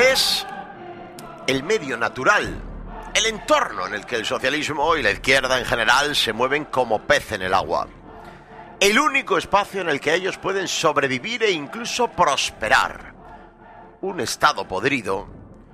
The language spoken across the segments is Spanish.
Es el medio natural, el entorno en el que el socialismo y la izquierda en general se mueven como pez en el agua. El único espacio en el que ellos pueden sobrevivir e incluso prosperar. Un estado podrido,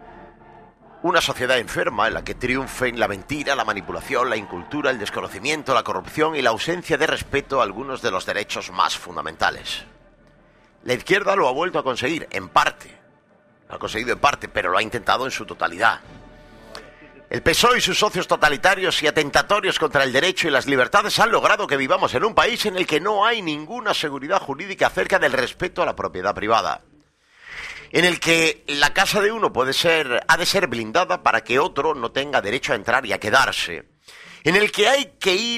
una sociedad enferma en la que triunfen la mentira, la manipulación, la incultura, el desconocimiento, la corrupción y la ausencia de respeto a algunos de los derechos más fundamentales. La izquierda lo ha vuelto a conseguir, en parte. Lo ha conseguido en parte, pero lo ha intentado en su totalidad. El PSOE y sus socios totalitarios y atentatorios contra el derecho y las libertades han logrado que vivamos en un país en el que no hay ninguna seguridad jurídica acerca del respeto a la propiedad privada. En el que la casa de uno ha de ser blindada para que otro no tenga derecho a entrar y a quedarse. En el que hay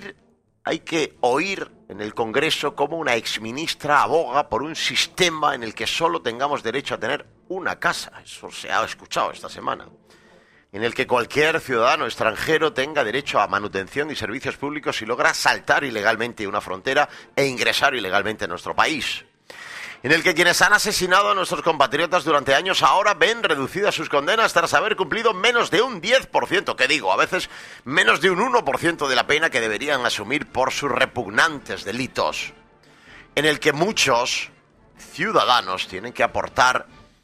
que oír en el Congreso cómo una exministra aboga por un sistema en el que solo tengamos derecho a tener una casa. Eso se ha escuchado esta semana. En el que cualquier ciudadano extranjero tenga derecho a manutención y servicios públicos si logra saltar ilegalmente una frontera e ingresar ilegalmente a nuestro país. En el que quienes han asesinado a nuestros compatriotas durante años ahora ven reducidas sus condenas tras haber cumplido menos de un 10%, que digo, a veces menos de un 1% de la pena que deberían asumir por sus repugnantes delitos. En el que muchos ciudadanos tienen que aportar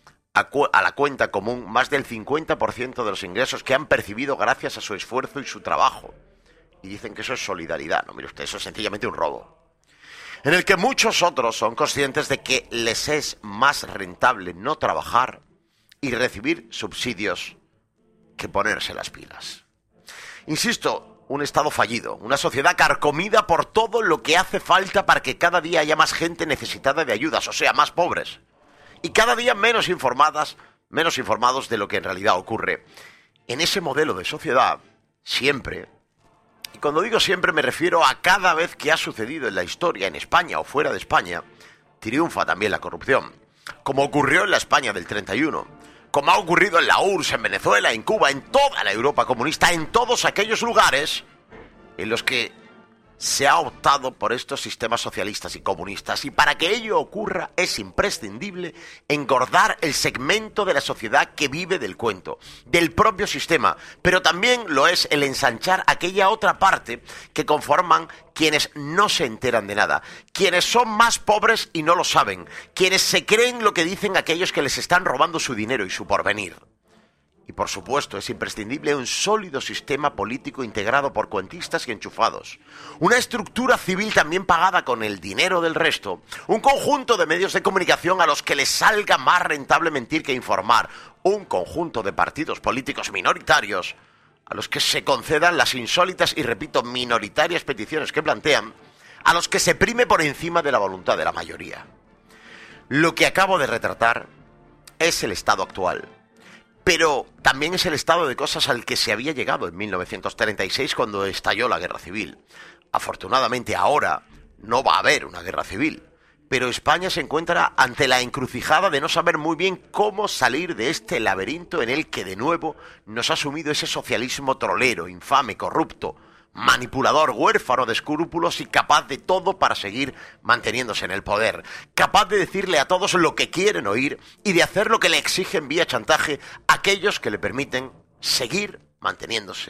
a la cuenta común más del 50% de los ingresos que han percibido gracias a su esfuerzo y su trabajo. Y dicen que eso es solidaridad. No, mire usted, eso es sencillamente un robo. En el que muchos otros son conscientes de que les es más rentable no trabajar y recibir subsidios que ponerse las pilas. Insisto, un Estado fallido, una sociedad carcomida por todo lo que hace falta para que cada día haya más gente necesitada de ayudas, o sea, más pobres. Y cada día menos informados de lo que en realidad ocurre. En ese modelo de sociedad, siempre, y cuando digo siempre me refiero a cada vez que ha sucedido en la historia, en España o fuera de España, triunfa también la corrupción. Como ocurrió en la España del 31, como ha ocurrido en la URSS, en Venezuela, en Cuba, en toda la Europa comunista, en todos aquellos lugares en los que se ha optado por estos sistemas socialistas y comunistas, y para que ello ocurra es imprescindible engordar el segmento de la sociedad que vive del cuento, del propio sistema, pero también lo es el ensanchar aquella otra parte que conforman quienes no se enteran de nada, quienes son más pobres y no lo saben, quienes se creen lo que dicen aquellos que les están robando su dinero y su porvenir. Y por supuesto es imprescindible un sólido sistema político integrado por cuentistas y enchufados. Una estructura civil también pagada con el dinero del resto. Un conjunto de medios de comunicación a los que les salga más rentable mentir que informar. Un conjunto de partidos políticos minoritarios a los que se concedan las insólitas y, repito, minoritarias peticiones que plantean, a los que se prime por encima de la voluntad de la mayoría. Lo que acabo de retratar es el estado actual. Pero también es el estado de cosas al que se había llegado en 1936 cuando estalló la guerra civil. Afortunadamente ahora no va a haber una guerra civil, pero España se encuentra ante la encrucijada de no saber muy bien cómo salir de este laberinto en el que de nuevo nos ha sumido ese socialismo trolero, infame, corrupto, manipulador, huérfano de escrúpulos y capaz de todo para seguir manteniéndose en el poder, capaz de decirle a todos lo que quieren oír y de hacer lo que le exigen vía chantaje aquellos que le permiten seguir manteniéndose